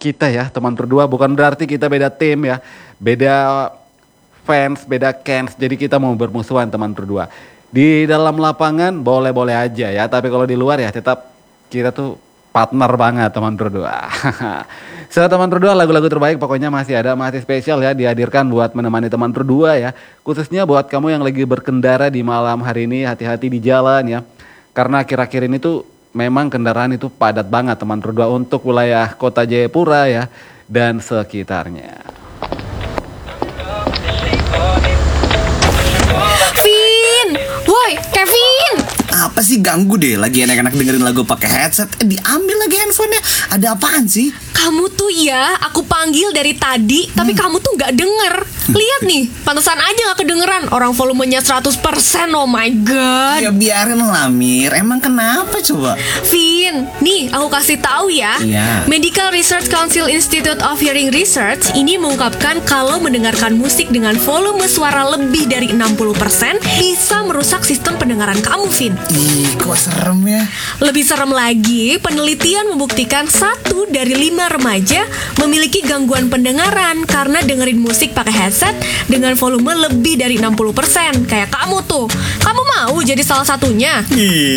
kita ya teman berdua, bukan berarti kita beda tim ya, beda fans, beda cans, jadi kita mau bermusuhan teman berdua. Di dalam lapangan boleh-boleh aja ya, tapi kalau di luar ya tetap kita tuh partner banget teman berdua. So teman berdua, lagu-lagu terbaik pokoknya masih ada, masih spesial ya, dihadirkan buat menemani teman berdua ya. Khususnya buat kamu yang lagi berkendara di malam hari ini, hati-hati di jalan ya. Karena akhir-akhir ini tuh memang kendaraan itu padat banget teman berdua untuk wilayah kota Jayapura ya dan sekitarnya. Vin, woi Kevin. Apa sih, ganggu deh lagi enak-enak dengerin lagu pakai headset, diambil lagi handphonenya. Ada apaan sih? Kamu tuh ya, aku panggil dari tadi, tapi kamu tuh nggak denger. Lihat nih, pantesan aja nggak kedengeran. Orang volumenya 100%, oh my god. Ya biarin lah Mir, emang kenapa coba? Vin, nih aku kasih tahu ya. Iya. Medical Research Council Institute of Hearing Research ini mengungkapkan kalau mendengarkan musik dengan volume suara lebih dari 60% bisa merusak sistem pendengaran kamu, Vin. Ih, kok serem ya? Lebih serem lagi, penelitian membuktikan 1 dari 5 remaja memiliki gangguan pendengaran karena dengerin musik pakai headset dengan volume lebih dari 60%. Kayak kamu tuh. Kamu mau jadi salah satunya? Ih.